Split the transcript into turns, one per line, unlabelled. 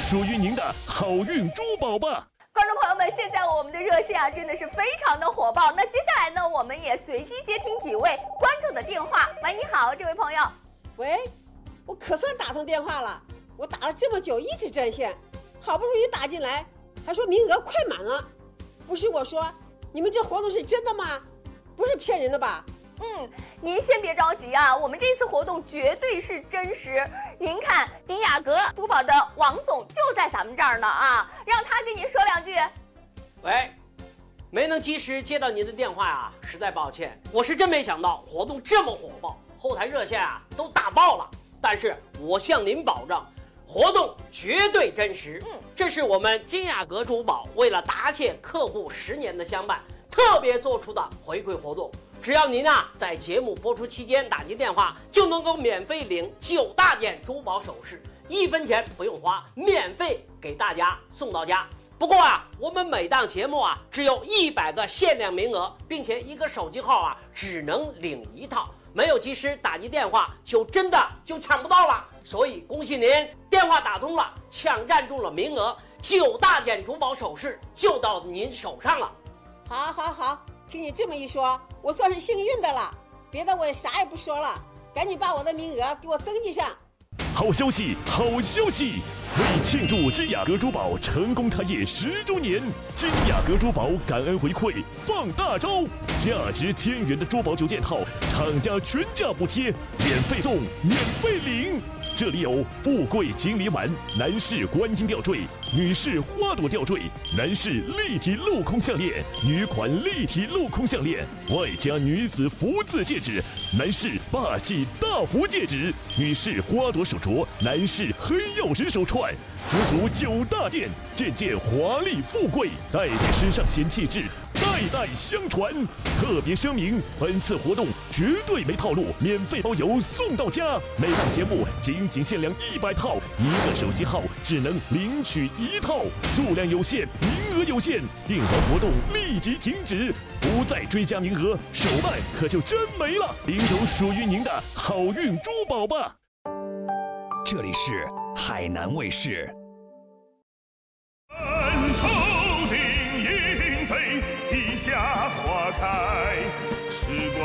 属于您的好运珠宝吧。
观众朋友们，现在我们的热线真的是非常的火爆。那接下来呢，我们也随机接听几位观众的电话。喂，你好，这位朋友。
喂，我可算打通电话了，我打了这么久一直占线，好不容易打进来，还说名额快满了。不是我说，你们这活动是真的吗？不是骗人的吧？
您先别着急啊，我们这次活动绝对是真实。您看，迪雅阁珠宝的王总就在咱们这儿呢啊，让他跟您说两句。
喂，没能及时接到您的电话啊，实在抱歉。我是真没想到活动这么火爆，后台热线啊都打爆了。但是我向您保证，活动绝对真实。这是我们金雅阁珠宝为了答谢客户10年的相伴，特别做出的回馈活动。只要您在节目播出期间打进电话，就能够免费领9大件珠宝首饰，1分钱不用花，免费给大家送到家。不过我们每档节目只有100个限量名额，并且一个手机号只能领1套，没有及时打进电话就真的抢不到了。所以恭喜您，电话打通了，抢占住了名额，9大件珠宝首饰就到您手上了。
好，听你这么一说，我算是幸运的了。别的我也啥也不说了，赶紧把我的名额给我登记上。
好消息，为庆祝金雅阁珠宝成功开业10周年，金雅阁珠宝感恩回馈放大招，价值1000元的珠宝9件套，厂家全价补贴，免费送，免费领。这里有富贵金梨丸、男士观音吊坠、女士花朵吊坠、男士立体镂空项链、女款立体镂空项链，外加女子福字戒指、男士霸气大福戒指、女士花朵手镯、男士黑曜石手串，足足9大件，件件华丽富贵，戴在身上显气质，代代相传。特别声明，本次活动绝对没套路，免费包邮送到家。每档节目仅限量100套，一个手机号只能领取1套，数量有限，名额有限，订完活动立即停止，不再追加名额，手办可就真没了。领走属于您的好运珠宝吧。
这里是海南卫视。